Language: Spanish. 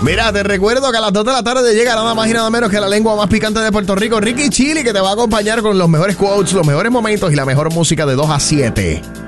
Mira, te recuerdo que a las 2 de la tarde llega nada más y nada menos que la lengua más picante de Puerto Rico, Ricky Chili, que te va a acompañar con los mejores quotes, los mejores momentos y la mejor música de 2 a 7.